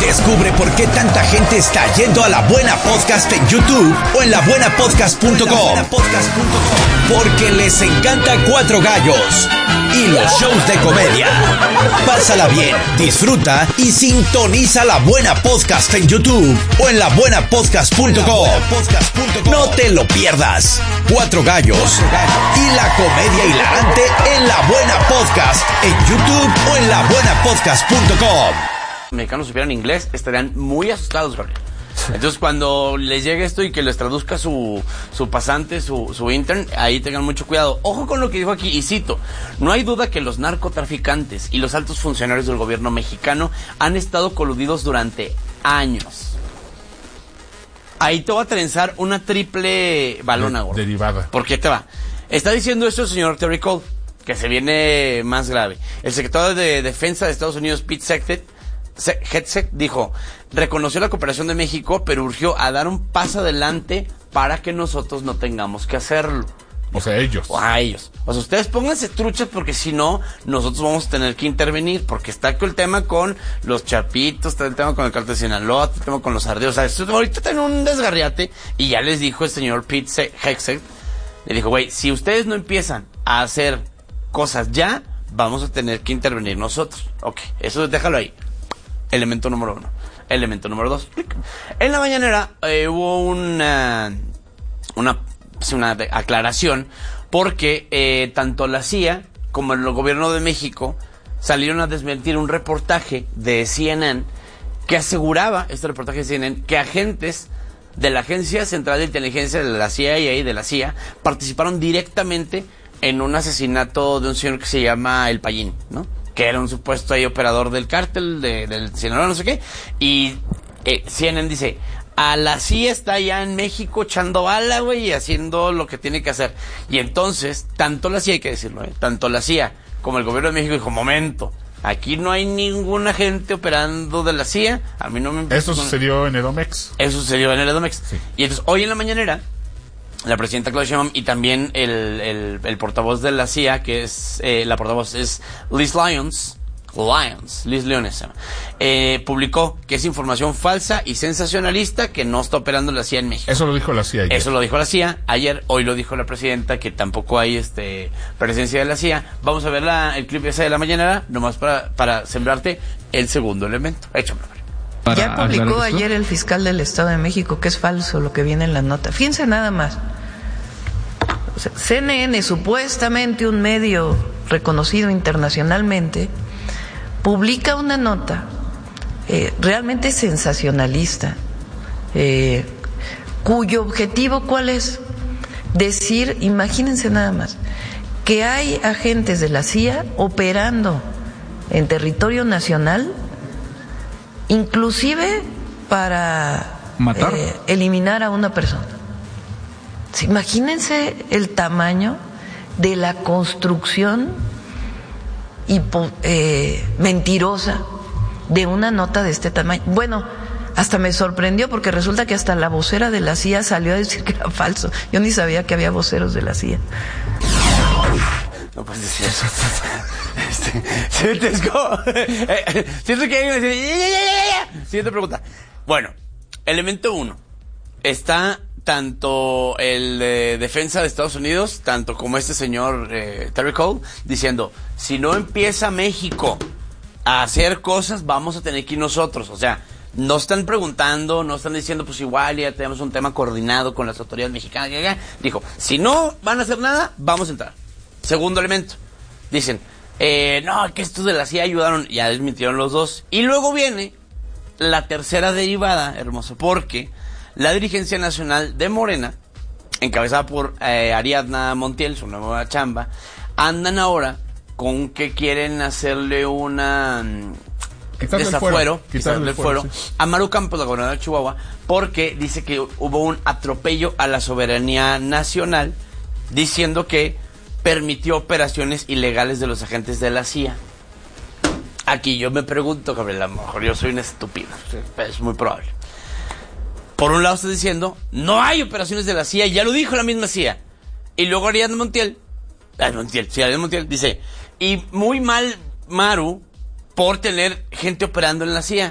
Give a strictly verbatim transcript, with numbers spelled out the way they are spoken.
Descubre por qué tanta gente está yendo a La Buena Podcast en YouTube o en la buena podcast punto com. Porque les encanta Cuatro Gallos y los shows de comedia. Pásala bien, disfruta y sintoniza La Buena Podcast en YouTube o en la buena podcast punto com. No te lo pierdas. Cuatro Gallos y la comedia hilarante en La Buena Podcast en YouTube o en la buena podcast punto com. Mexicanos supieran inglés, estarían muy asustados, Jorge. Entonces, cuando les llegue esto y que les traduzca su, su pasante, su, su intern, ahí tengan mucho cuidado. Ojo con lo que dijo aquí, y cito: no hay duda que los narcotraficantes y los altos funcionarios del gobierno mexicano han estado coludidos durante años. Ahí te va a trenzar una triple balona, De, derivada. ¿Por qué te va? Está diciendo esto el señor Terry Cole, que se viene más grave. El secretario de Defensa de Estados Unidos, Pete Hegseth, Hegseth dijo, reconoció la cooperación de México, pero urgió a dar un paso adelante para que nosotros no tengamos que hacerlo. O sea, ellos. O a ellos. O sea, ustedes pónganse truchas porque si no, nosotros vamos a tener que intervenir, porque está el tema con los chapitos, está el tema con el cártel de Sinaloa, está el tema con los ardeos. O sea, esto, ahorita tienen un desgarriate, y ya les dijo el señor Pete Hegseth, le dijo, güey, si ustedes no empiezan a hacer cosas ya, vamos a tener que intervenir nosotros. Ok, eso déjalo ahí. Elemento número uno. Elemento número dos. En la mañanera eh, hubo una, una, una aclaración porque eh, tanto la C I A como el gobierno de México salieron a desmentir un reportaje de C N N que aseguraba, este reportaje de C N N, que agentes de la Agencia Central de Inteligencia de la C I A y de la C I A participaron directamente en un asesinato de un señor que se llama El Payín, ¿no? Que era un supuesto ahí operador del cártel de, del Sinaloa, no sé qué, y eh, C N N dice, a la C I A está allá en México echando bala, güey, y haciendo lo que tiene que hacer. Y entonces, tanto la C I A, hay que decirlo, ¿eh? tanto la C I A como el gobierno de México dijo, momento, aquí no hay ninguna gente operando de la C I A, a mí no me... Eso sucedió en Edomex. Eso sucedió en el Edomex. Sí. Y entonces, hoy en la mañanera, la presidenta Claudia Sheinbaum y también el, el, el portavoz de la C I A, que es, eh, la portavoz es Liz Lyons, Lyons, Liz Leones, eh, publicó que es información falsa y sensacionalista que no está operando la C I A en México. Eso lo dijo la C I A ayer. Eso lo dijo la C I A ayer, hoy lo dijo la presidenta, que tampoco hay este presencia de la C I A. Vamos a ver la, el clip ese de la mañanera, nomás para, para sembrarte el segundo elemento. Échame. Ya publicó ayer el fiscal del Estado de México que es falso lo que viene en la nota. Fíjense nada más. O sea, C N N, supuestamente un medio reconocido internacionalmente, publica una nota eh, realmente sensacionalista, eh, cuyo objetivo, ¿cuál es? Decir, imagínense nada más, que hay agentes de la C I A operando en territorio nacional, inclusive para matar, eh, eliminar a una persona. Imagínense el tamaño de la construcción hipo, eh, mentirosa de una nota de este tamaño. Bueno, hasta me sorprendió porque resulta que hasta la vocera de la C I A salió a decir que era falso. Yo ni sabía que había voceros de la C I A. No puedes decir eso. Este, sientes como, eh, siento que hay una... Siguiente pregunta. Bueno, elemento uno. Está tanto el de defensa de Estados Unidos, tanto como este señor eh, Terry Cole, diciendo, si no empieza México a hacer cosas, vamos a tener que ir nosotros. O sea, no están preguntando, no están diciendo, pues igual ya tenemos un tema coordinado con las autoridades mexicanas. Ya, ya. Dijo, si no van a hacer nada, vamos a entrar. Segundo elemento, dicen, eh, no, que estos de la C I A ayudaron, ya desmintieron los dos. Y luego viene la tercera derivada, hermoso, porque la dirigencia nacional de Morena, encabezada por eh, Ariadna Montiel, su nueva chamba, andan ahora con que quieren hacerle una quitarle desafuero, el quitarle el fuero, sí. a Maru Campos, la gobernadora de Chihuahua, porque dice que hubo un atropello a la soberanía nacional, diciendo que permitió operaciones ilegales de los agentes de la C I A. Aquí yo me pregunto, Gabriel, a lo mejor yo soy un estúpido, es muy probable. Por un lado estás diciendo, no hay operaciones de la C I A, ya lo dijo la misma C I A. Y luego Ariadna Montiel, ah, Montiel, sí, Ariadna Montiel dice, y muy mal Maru por tener gente operando en la C I A.